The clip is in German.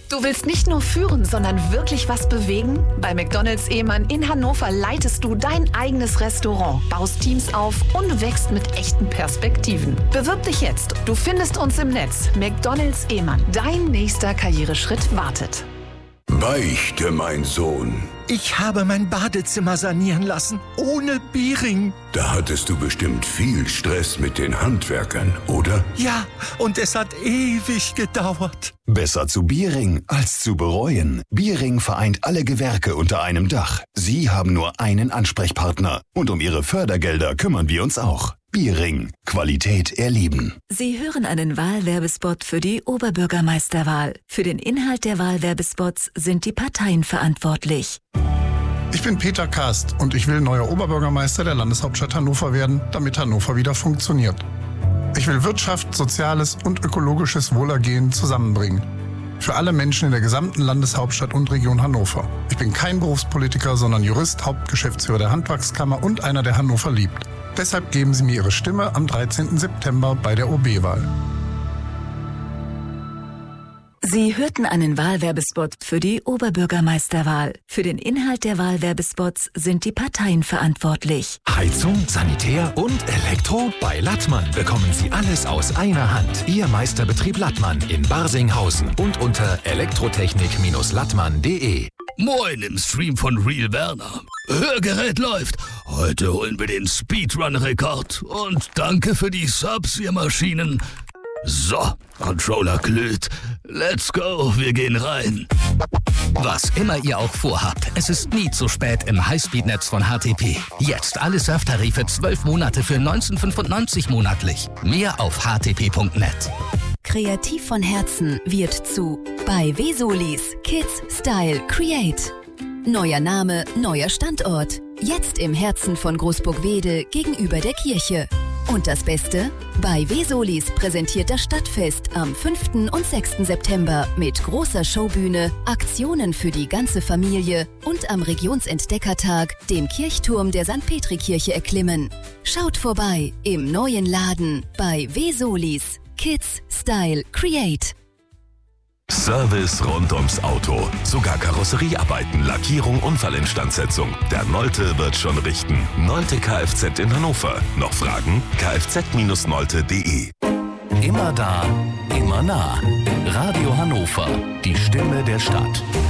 Du willst nicht nur führen, sondern wirklich was bewegen? Bei McDonald's Ehmann in Hannover leitest du dein eigenes Restaurant, baust Teams auf und wächst mit echten Perspektiven. Bewirb dich jetzt. Du findest uns im Netz. McDonald's Ehmann. Dein nächster Karriereschritt wartet. Beichte, mein Sohn. Ich habe mein Badezimmer sanieren lassen, ohne Biering. Da hattest du bestimmt viel Stress mit den Handwerkern, oder? Ja, und es hat ewig gedauert. Besser zu Biering als zu bereuen. Biering vereint alle Gewerke unter einem Dach. Sie haben nur einen Ansprechpartner. Und um Ihre Fördergelder kümmern wir uns auch. Biering. Qualität erleben. Sie hören einen Wahlwerbespot für die Oberbürgermeisterwahl. Für den Inhalt der Wahlwerbespots sind die Parteien verantwortlich. Ich bin Peter Kast und ich will neuer Oberbürgermeister der Landeshauptstadt Hannover werden, damit Hannover wieder funktioniert. Ich will Wirtschaft, soziales und ökologisches Wohlergehen zusammenbringen. Für alle Menschen in der gesamten Landeshauptstadt und Region Hannover. Ich bin kein Berufspolitiker, sondern Jurist, Hauptgeschäftsführer der Handwerkskammer und einer, der Hannover liebt. Deshalb geben Sie mir Ihre Stimme am 13. September bei der OB-Wahl. Sie hörten einen Wahlwerbespot für die Oberbürgermeisterwahl. Für den Inhalt der Wahlwerbespots sind die Parteien verantwortlich. Heizung, Sanitär und Elektro? Bei Lattmann bekommen Sie alles aus einer Hand. Ihr Meisterbetrieb Lattmann in Barsinghausen und unter elektrotechnik-lattmann.de. Moin im Stream von Real Werner. Hörgerät läuft. Heute holen wir den Speedrun-Rekord. Und danke für die Subs, ihr Maschinen. So, Controller glüht. Let's go, wir gehen rein. Was immer ihr auch vorhabt, es ist nie zu spät im Highspeed-Netz von HTP. Jetzt alle Surftarife 12 Monate für 19,95 monatlich. Mehr auf htp.net. Kreativ von Herzen wird zu bei Vesolis Kids Style Create. Neuer Name, neuer Standort. Jetzt im Herzen von Großburg-Wedel gegenüber der Kirche. Und das Beste? Bei Vesolis präsentiert das Stadtfest am 5. und 6. September mit großer Showbühne, Aktionen für die ganze Familie und am Regionsentdeckertag den Kirchturm der St. Petri-Kirche erklimmen. Schaut vorbei im neuen Laden bei Vesolis Kids Style Create. Service rund ums Auto. Sogar Karosseriearbeiten, Lackierung, Unfallinstandsetzung. Der Nolte wird schon richten. Nolte Kfz in Hannover. Noch Fragen? kfz-nolte.de. Immer da, immer nah. Radio Hannover, die Stimme der Stadt.